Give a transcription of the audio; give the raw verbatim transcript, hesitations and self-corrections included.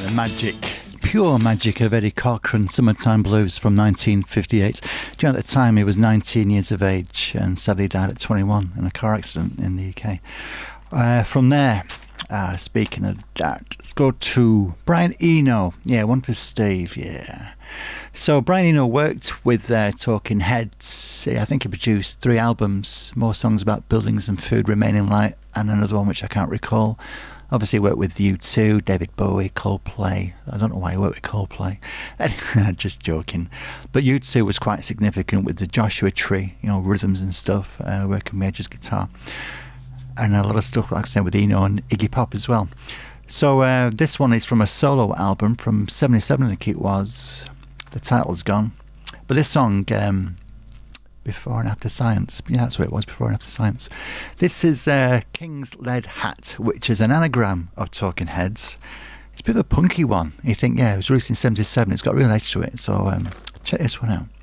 magic, pure magic of Eddie Cochran, Summertime Blues from nineteen fifty-eight. Do you know, at the time he was nineteen years of age and sadly died at twenty-one in a car accident in the U K. Uh, from there, uh, speaking of that, let's go to Brian Eno. Yeah, one for Steve, yeah. So Brian Eno worked with uh, Talking Heads. I think he produced three albums, more songs about buildings and food, Remaining Light, and another one which I can't recall. Obviously he worked with U two, David Bowie, Coldplay. I don't know why he worked with Coldplay. Just joking. But U two was quite significant with the Joshua Tree, you know, rhythms and stuff, uh, working Major's guitar. And a lot of stuff, like I said, with Eno and Iggy Pop as well. So uh, this one is from a solo album from seventy-seven, I think it was. The title's gone. But this song, um, Before and After Science, yeah, that's what it was, Before and After Science. This is uh, King's Lead Hat, which is an anagram of Talking Heads. It's a bit of a punky one. You think, yeah, it was released in seventy-seven. It's got a real edge to it. So um, check this one out.